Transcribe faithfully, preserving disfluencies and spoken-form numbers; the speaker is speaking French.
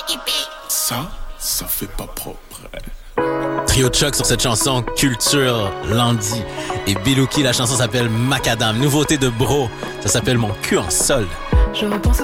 Ça, ça fait pas propre. Trio de choc sur cette chanson, Culture, Landy et Bilouki. La chanson s'appelle Macadam. Nouveauté de Bro, ça s'appelle Mon cul en sol. Je repense à